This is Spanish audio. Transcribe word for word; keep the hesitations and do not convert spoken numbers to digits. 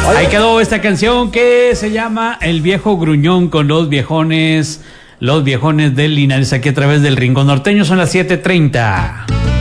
Ahí quedó esta canción que se llama El Viejo Gruñón con los viejones, los viejones del Linares, aquí a través del Rincón Norteño. Son las siete treinta.